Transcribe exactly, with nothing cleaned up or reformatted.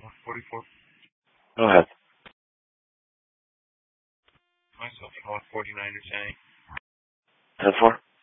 forty-four. Go ahead. Myself, one forty-nine or saying. ten four?